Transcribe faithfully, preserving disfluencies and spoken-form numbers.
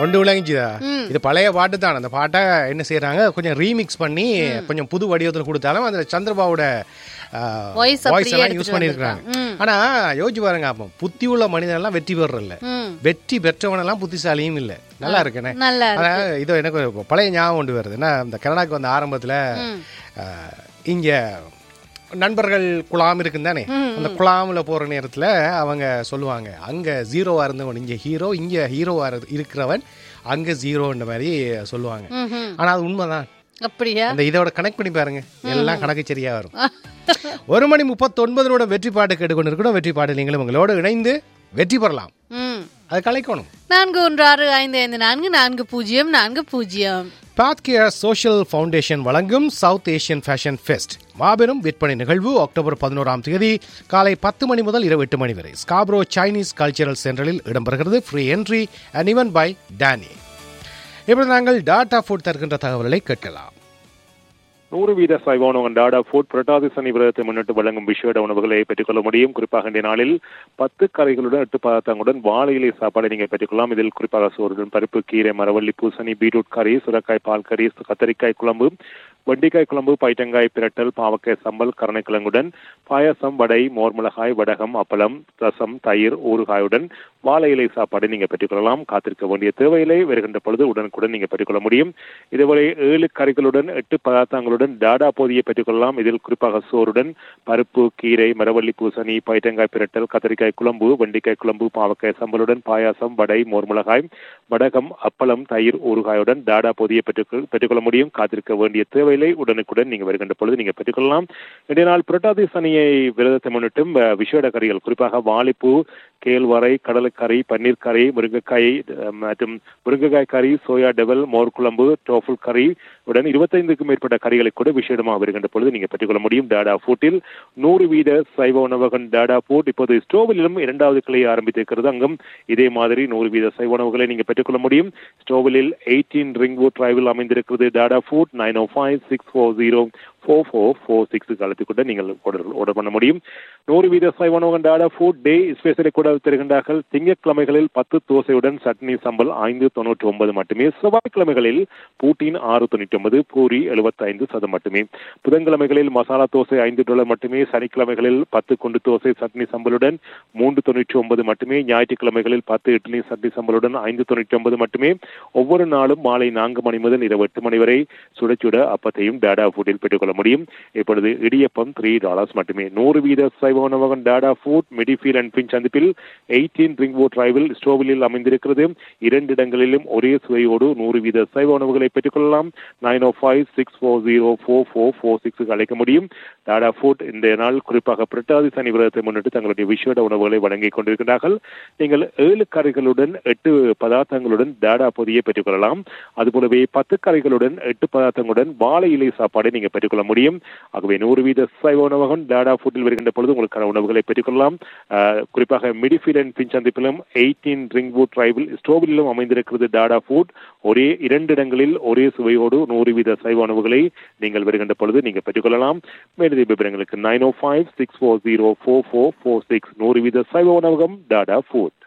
ஒன்று விளங்கிச்சுதா? இது பழைய பாட்டு தான். அந்த பாட்டை என்ன செய்யறாங்க, கொஞ்சம் ரீமிக்ஸ் பண்ணி கொஞ்சம் புது வடிவத்தில் கொடுத்தாலும் அந்த சந்திரபாவோட வாய்ஸ் எல்லாம் யூஸ் பண்ணிருக்காங்க. ஆனா யோசிச்சு பாருங்க, அப்போ புத்தி உள்ள மனிதன் எல்லாம் வெற்றி பெறல, வெற்றி பெற்றவன் எல்லாம் புத்திசாலியும் இல்ல. நல்லா இருக்குண்ணே. இதோ எனக்கு பழைய ஞாபகம் கொண்டு வருது. ஏன்னா இந்த கனடாக்கு வந்த ஆரம்பத்துல இங்க நண்பர்கள் குழாம் இருக்குன்னு தானே, அந்த குழாமில் போகிற நேரத்தில் அவங்க சொல்லுவாங்க, அங்கே ஜீரோவாக இருந்தவன் இங்கே ஹீரோ, இங்கே ஹீரோவாக இருக்கிறவன் அங்கே ஜீரோன்ற மாதிரி சொல்லுவாங்க. ஆனால் அது உண்மைதான். அப்படியா? அந்த இதோட கனெக்ட் பண்ணி பாருங்க, எல்லாம் கணக்கு சரியாக வரும். ஒரு மணி முப்பத்தொன்பதோட வெற்றி பாட்டு கேட்டுக்கொண்டு இருக்கணும். வெற்றி பாட்டு நீங்களும் உங்களோட இணைந்து வெற்றி பெறலாம். அது கலைக்கணும். நான்கு ஒன்று ஆறு ஐந்து ஐந்து நான்கு நான்கு பூஜ்ஜியம் நான்கு பூஜ்ஜியம். பாத்கேர் சோஷியல் ஃபவுண்டேஷன் வழங்கும் சவுத் ஏஷியன் ஃபேஷன் ஃபெஸ்ட் மாபெரும் விற்பனை நிகழ்வு அக்டோபர் பதினோராம் தேதி காலை பத்து மணி முதல் இரவு எட்டு மணி வரை ஸ்காப்ரோ சைனீஸ் கல்ச்சரல் சென்டரில் இடம்பெறுகிறது. Free entry and even by Danny. இப்படி நாங்கள் டாடா ஃபுட் தருகின்ற தகவல்களை கேட்கலாம். நூறு வீத சைவ உணவு டாடா ஃபுட் புரட்டாதி சனி விரதத்தை முன்னிட்டு வழங்கும் விஷேட உணவுகளை பெற்றுக்கொள்ள முடியும். குறிப்பாக இந்த நாளில் பத்து கரைகளுடன் எட்டு பதார்த்தங்களுடன் வாழை இலை சாப்பாடை நீங்கள் பெற்றுக்கொள்ளலாம். இதில் குறிப்பாக சோறுடன் பருப்பு, கீரை, மரவள்ளி, பூசணி, பீட்ரூட் கறி, சுரக்காய் பால் கறி, கத்தரிக்காய் குழம்பு, வெண்டிக்காய் குழம்பு, பைட்டங்காய் பிரட்டல், பாவக்காய் சம்பல், கருணைக்கிழங்குடன் பாயசம், வடை, மோர்மிளகாய், வடகம், அப்பளம், ரசம், தயிர், ஊறுகாயுடன் வாழை இலை சாப்பாடு நீங்கள் பெற்றுக்கொள்ளலாம். காத்திருக்க வேண்டிய தேவையில்லை, வருகின்ற பொழுது உடனுக்குடன் நீங்கள் பெற்றுக்கொள்ள முடியும். இதுவரை ஏழு கறிகளுடன் எட்டு பதார்த்தங்களுடன் டாடா போதியை பெற்றுக்கொள்ளலாம். இதில் குறிப்பாக சோறுடன் பருப்பு, கீரை, மரவள்ளி, பூசணி, பைட்டங்காய் பிரட்டல், கத்தரிக்காய் குழம்பு, வெண்டிக்காய் குழம்பு, பாவக்காய் சம்பலுடன் பாயாசம், வடை, மோர்மிளகாய், வடகம், அப்பளம், தயிர், ஊறுகாயுடன் டாடா போதியை பெற்றுக் பெற்றுக்கொள்ள முடியும். காத்திருக்க வேண்டிய தேவை உடனுக்குடன் நீங்க வருகின்ற பொழுது நீங்க பெற்றுக்கொள்ளலாம். இன்றைய நாள் புரட்டாதி சனியை விரதத்தை முன்னிட்டும் விசேட கறிகள் குறிப்பாக வாழைப்பூ, கேழ்வரை, கடலைக்கறி, பன்னீர் கறி, முருங்கைக்காய் மற்றும் முருங்கைக்காய் கறி, சோயா டெவல், மோர் குழம்பு, டோஃபுல் கறி உடன் இருபத்தைந்துக்கும் மேற்பட்ட கறிகளை கூட விசேடமாக வருகின்ற பொழுது நீங்க பெற்றுக்கொள்ள முடியும். டாடா ஃபுட்டில் நூறு வீத சைவ உணவகம் டாடா ஃபுட் இப்போது ஸ்டோவிலும் இரண்டாவது கிளையை ஆரம்பித்திருக்கிறது. அங்கும் இதே மாதிரி நூறு வீத சைவ உணவுகளை நீங்க பெற்றுக்கொள்ள முடியும். ஸ்டோவிலில் எயிட்டீன் ரிங்வுட் டிரைவில் அமைந்திருக்கிறது டாடா ஃபுட். நைன் ஓ five six four zero four four four six காலத்துக்கு கூட நீங்கள் ஆர்டர் பண்ண முடியும். நூறு வீத சைவ உணவகம் டாடா ஃபுட் டே ஸ்பெஷலை கூட தருகின்றார்கள். திங்கட்கிழமைகளில் பத்து தோசையுடன் சட்னி சம்பல் ஐந்து தொண்ணூற்றி ஒன்பது மட்டுமே. செவ்வாய்க்கிழமைகளில் பூட்டின் ஆறு தொண்ணூற்றி ஒன்பது, பூரி எழுபத்தி ஐந்து சதம் மட்டுமே. புதன்கிழமைகளில் மசாலா தோசை ஐந்து டாலர் மட்டுமே. சனிக்கிழமைகளில் பத்து குண்டு தோசை சட்னி சம்பலுடன் மூன்று தொண்ணூற்றி ஒன்பது மட்டுமே. ஞாயிற்றுக்கிழமைகளில் பத்து இட்லி சட்னி சம்பலுடன் ஐந்து தொண்ணூற்றி ஒன்பது மட்டுமே. ஒவ்வொரு நாளும் மாலை நான்கு மணி முதல் இரவு எட்டு மணி வரை சுட சுட அப்பத்தையும் டாடா ஃபுட்டில் பெற்றுக்கொள்ள முடியும். இப்பொழுது இடியப்பம் த்ரீ டாலர்ஸ் மட்டுமே. நூறு வீத சைவ உணவகம் டாடா ஃபுட் மெடிஃபீல் அண்ட் பின் சந்திப்பில் எயிட்டீன் ரிங்வுட் டிரைவில் ஸ்டோவிலில் அமைந்திருக்கிறது. இரண்டு இடங்களிலும் ஒரே சுவையோடு நூறு வீத சைவ உணவுகளை பெற்றுக்கொள்ளலாம். நைன் ஓ five six four zero four four four six அழைக்க முடியும். டாடா ஃபுட் இந்த நாள் குறிப்பாக புரட்டாதி சனி விரதத்தை முன்னிட்டு தங்களுடைய விசேட உணவுகளை வழங்கிக் கொண்டிருக்கிறார்கள். நீங்கள் ஏழு கறிகளுடன் எட்டு பதார்த்தங்களுடன் டாடா பொதியை பெற்றுக்கொள்ளலாம். அதுபோலவே பத்து கறிகளுடன் எட்டு பதார்த்தங்களுடன் வாழை இலை சாப்பாடை நீங்கள் பெற்றுக்கொள்ள முடியும். ஆகவே நூறு வீத சைவ உணவகம் டாடா ஃபுட்டில் வருகின்ற பொழுது உங்களுக்கான உணவுகளை பெற்றுக்கொள்ளலாம். குறிப்பாக மிடிஃபீல் அண்ட் பின் சந்திப்பிலும் எயிட்டீன் ரிங்வுட் டிரைவில் ஸ்டோவிலும் அமைந்திருக்கிறது டாடா ஃபுட். ஒரே இரண்டு இடங்களில் ஒரே சுவையோடு நூறு வீத சைவ உணவுகளை நீங்கள் வருகின்ற பொழுது நீங்கள் பெற்றுக்கொள்ளலாம். மேலதிக விவரங்களுக்கு நைன் ஓ five six four zero four four four six. நூறு வீத சைவ உணவகம் டாடா ஃபுட்.